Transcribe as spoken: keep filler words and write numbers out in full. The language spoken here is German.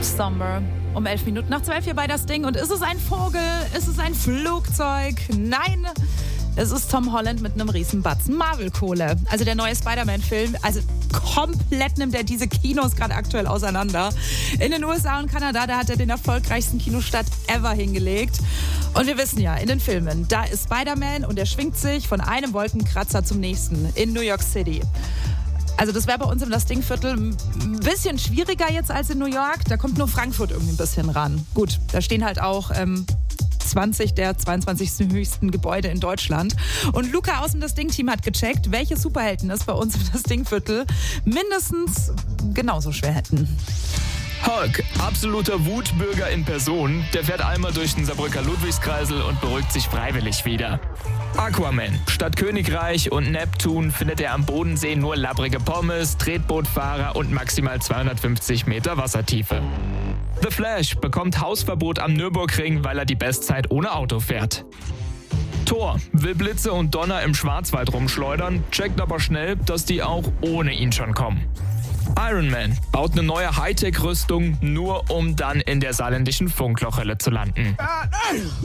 Summer. Um elf Minuten nach zwölf hier bei das Ding. Und ist es ein Vogel? Ist es ein Flugzeug? Nein, es ist Tom Holland mit einem riesen Batzen Marvel-Kohle. Also der neue Spider-Man-Film, also komplett nimmt er diese Kinos gerade aktuell auseinander. In den U S A und Kanada, da hat er den erfolgreichsten Kinostart ever hingelegt. Und wir wissen ja, in den Filmen, da ist Spider-Man und er schwingt sich von einem Wolkenkratzer zum nächsten in New York City. Also das wäre bei uns im Das Ding-Viertel ein bisschen schwieriger jetzt als in New York. Da kommt nur Frankfurt irgendwie ein bisschen ran. Gut, da stehen halt auch ähm, zwanzig der zweiundzwanzig höchsten Gebäude in Deutschland. Und Luca aus dem Das Ding-Team hat gecheckt, welche Superhelden es bei uns im Das Ding-Viertel mindestens genauso schwer hätten. Hulk, absoluter Wutbürger in Person, der fährt einmal durch den Saarbrücker Ludwigskreisel und beruhigt sich freiwillig wieder. Aquaman, statt Königreich und Neptun findet er am Bodensee nur labbrige Pommes, Tretbootfahrer und maximal zweihundertfünfzig Meter Wassertiefe. The Flash bekommt Hausverbot am Nürburgring, weil er die Bestzeit ohne Auto fährt. Thor will Blitze und Donner im Schwarzwald rumschleudern, checkt aber schnell, dass die auch ohne ihn schon kommen. Iron Man baut eine neue Hightech-Rüstung, nur um dann in der saarländischen Funklochhölle zu landen.